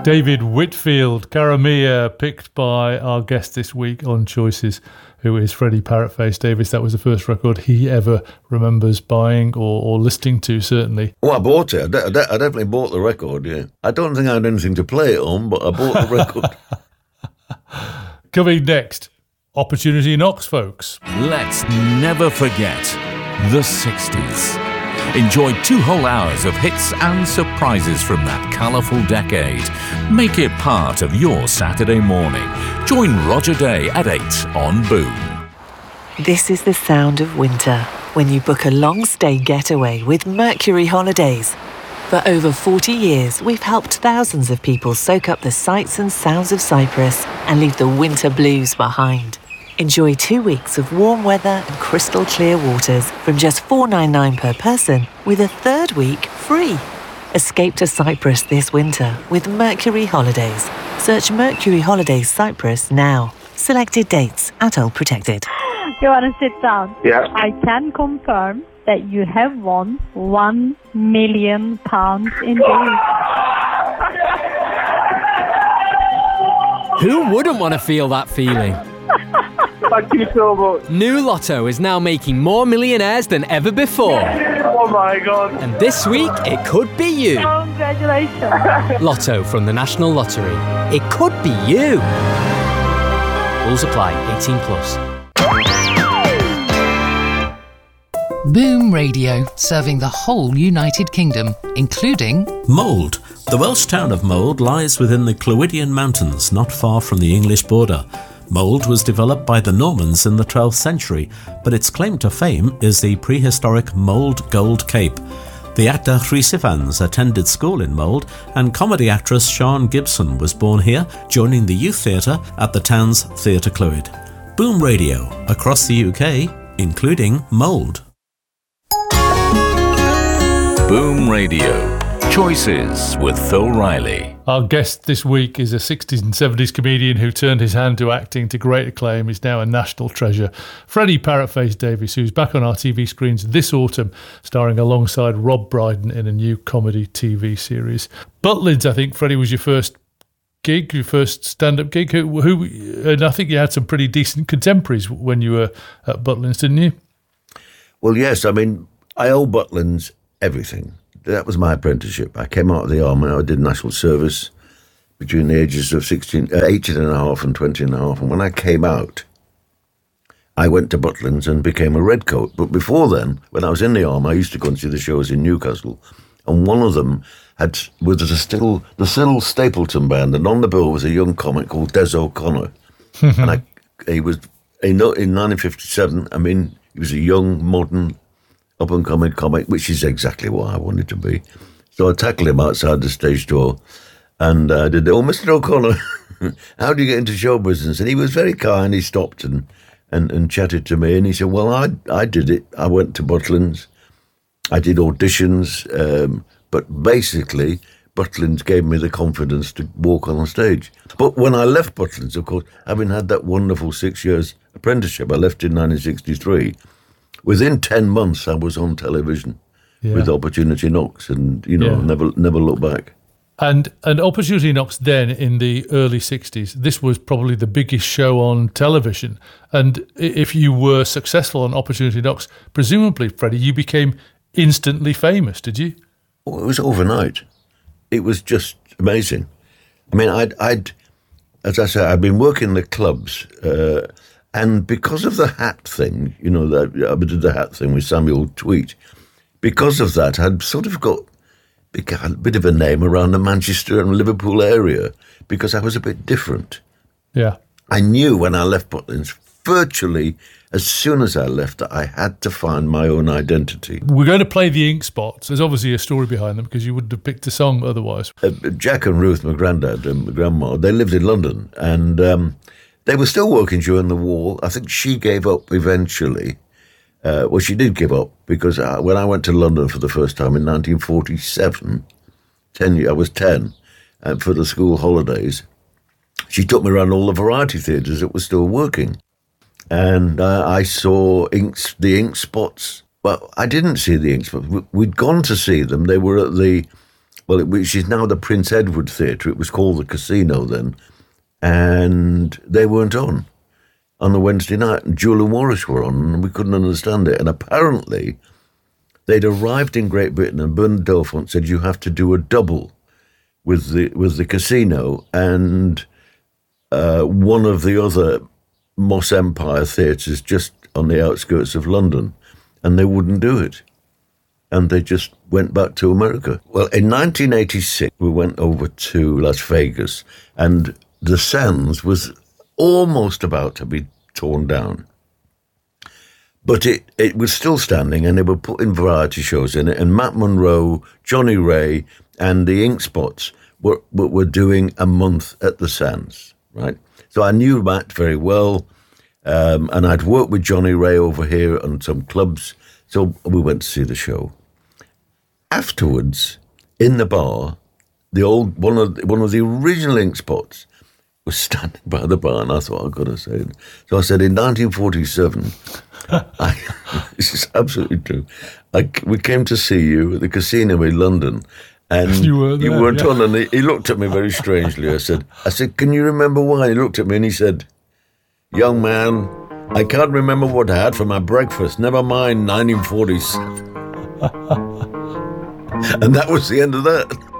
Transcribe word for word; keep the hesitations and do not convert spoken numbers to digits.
David Whitfield, Caramia, picked by our guest this week on Choices, who is Freddie Parrotface Davis. That was the first record he ever remembers buying or, or listening to, certainly. Oh, I bought it. I, de- I, de- I definitely bought the record, yeah. I don't think I had anything to play it on, but I bought the record. Coming next, Opportunity Knocks, folks. Let's never forget the sixties. Enjoy two whole hours of hits and surprises from that colourful decade. Make it part of your Saturday morning. Join Roger Day at eight on Boom. This is the sound of winter when you book a long stay getaway with Mercury Holidays. For over forty years, we've helped thousands of people soak up the sights and sounds of Cyprus and leave the winter blues behind. Enjoy two weeks of warm weather and crystal clear waters from just four dollars and ninety-nine cents per person, with a third week free. Escape to Cyprus this winter with Mercury Holidays. Search Mercury Holidays Cyprus now. Selected dates at All Protected. You want to sit down? Yeah. I can confirm that you have won one million pounds in days. Who wouldn't want to feel that feeling? Thank you so much. New Lotto is now making more millionaires than ever before. Oh my God. And this week, it could be you. Congratulations. Lotto from the National Lottery. It could be you. Rules apply. eighteen plus. Boom Radio, serving the whole United Kingdom, including Mold. The Welsh town of Mold lies within the Clwydian Mountains, not far from the English border. Mold was developed by the Normans in the twelfth century, but its claim to fame is the prehistoric Mold Gold Cape. The actor Rhys Ifans attended school in Mold, and comedy actress Sian Gibson was born here, joining the youth theatre at the town's Theatre Clwyd. Boom Radio, across the U K, including Mold. Boom Radio. Choices with Phil Riley. Our guest this week is a sixties and seventies comedian who turned his hand to acting to great acclaim. He's now a national treasure. Freddie Parrotface Davis, who's back on our T V screens this autumn, starring alongside Rob Brydon in a new comedy T V series. Butlins, I think, Freddie, was your first gig, your first stand-up gig. Who, who, and I think you had some pretty decent contemporaries when you were at Butlins, didn't you? Well, yes. I mean, I owe Butlins everything. That was my apprenticeship. I came out of the army. I did national service between the ages of sixteen, uh, eighteen and a half and twenty and a half. And when I came out, I went to Butlins and became a redcoat. But before then, when I was in the army, I used to go and see the shows in Newcastle. And one of them had was the still the Cyril Stapleton band, and on the bill was a young comic called Des O'Connor. And I, he was in, in nineteen fifty-seven. I mean, he was a young, modern, up-and-coming comic, which is exactly what I wanted to be. So I tackled him outside the stage door, and I uh, did, oh, Mister O'Connor, how do you get into show business? And he was very kind. He stopped and, and, and chatted to me, and he said, well, I I did it. I went to Butlins. I did auditions, um, but basically, Butlins gave me the confidence to walk on stage. But when I left Butlins, of course, having had that wonderful six years apprenticeship, I left in nineteen sixty-three. Within ten months, I was on television yeah. with Opportunity Knocks, and you know, yeah. never never look back. And and Opportunity Knocks then in the early sixties, this was probably the biggest show on television. And if you were successful on Opportunity Knocks, presumably, Freddie, you became instantly famous, did you? Oh, it was overnight. It was just amazing. I mean, I'd, I'd as I said, I'd been working the clubs. Uh, And because of the hat thing, you know, that I did the hat thing with Samuel Tweet, because of that, I'd sort of got a bit of a name around the Manchester and Liverpool area because I was a bit different. Yeah. I knew when I left Butlins, virtually as soon as I left, that I had to find my own identity. We're going to play the Ink Spots. There's obviously a story behind them because you wouldn't have picked a song otherwise. Uh, Jack and Ruth, my granddad and my grandma, they lived in London, and Um, they were still working during the war. I think she gave up eventually. Uh, well, she did give up because uh, when I went to London for the first time in nineteen forty-seven, ten, I was ten, and for the school holidays, she took me around all the variety theatres that were still working. And uh, I saw inks, the Ink Spots. Well, I didn't see the Ink Spots. We'd gone to see them. They were at the well, it, which is now the Prince Edward Theatre. It was called the Casino then, and they weren't on on the Wednesday night. And Jewel and Morris were on, and we couldn't understand it. And apparently, they'd arrived in Great Britain, and Bernard Delfont said, you have to do a double with the with the Casino and uh, one of the other Moss Empire theatres just on the outskirts of London, and they wouldn't do it. And they just went back to America. Well, in nineteen eighty-six, we went over to Las Vegas, and the Sands was almost about to be torn down. But it, it was still standing, and they were putting variety shows in it, and Matt Monro, Johnny Ray, and the Ink Spots were, were, were doing a month at the Sands, right? So I knew Matt very well, um, and I'd worked with Johnny Ray over here on some clubs, so we went to see the show. Afterwards, in the bar, the old one of one of the original Ink Spots was standing by the bar, and I thought, I've got to say it. So I said, in nineteen forty-seven, I, this is absolutely true, I, we came to see you at the Casino in London, and you, were there, you weren't yeah. on, and he, he looked at me very strangely. I said, I said, can you remember why? He looked at me and he said, young man, I can't remember what I had for my breakfast, never mind nineteen forty-seven. And that was the end of that.